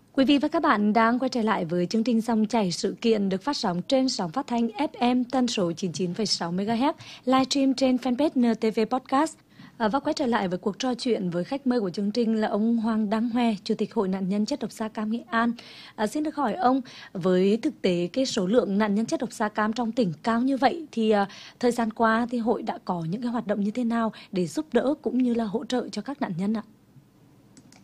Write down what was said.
Quý vị và các bạn đang quay trở lại với chương trình Dòng chảy sự kiện được phát sóng trên sóng phát thanh FM tần số 99,6 MHz, livestream trên fanpage NTV Podcast. Và quay trở lại với cuộc trò chuyện với khách mời của chương trình là ông Hoàng Đăng Hoe, Chủ tịch Hội nạn nhân chất độc da cam Nghệ An. Xin được hỏi ông, với thực tế cái số lượng nạn nhân chất độc da cam trong tỉnh cao như vậy thì thời gian qua thì hội đã có những cái hoạt động như thế nào để giúp đỡ cũng như là hỗ trợ cho các nạn nhân ạ?